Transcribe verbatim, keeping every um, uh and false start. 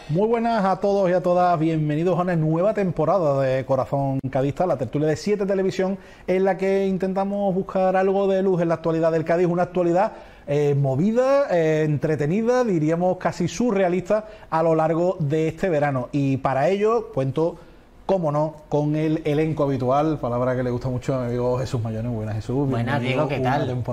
Muy buenas a todos y a todas, bienvenidos a una nueva temporada de Corazón Cadista, la tertulia de siete Televisión, en la que intentamos buscar algo de luz en la actualidad del Cádiz, una actualidad eh, movida, eh, entretenida, diríamos casi surrealista a lo largo de este verano. Y para ello cuento, cómo no, con el elenco habitual, palabra que le gusta mucho a mi amigo Jesús Mayones. Buenas, Jesús. Buenas, Diego, ¿qué tal?